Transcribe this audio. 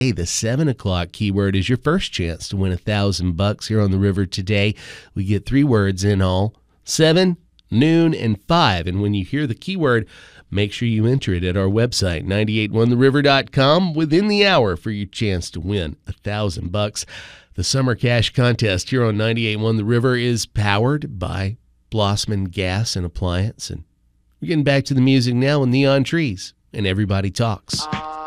Hey, the 7 o'clock keyword is your first chance to win $1,000 here on the river today. We get 3 words in all: 7, noon, and 5. And when you hear the keyword, make sure you enter it at our website, 981theriver.com, within the hour for your chance to win $1,000. The Summer Cash Contest here on 98.1 The River is powered by Blossman Gas and Appliance. And we're getting back to the music now with Neon Trees and Everybody Talks.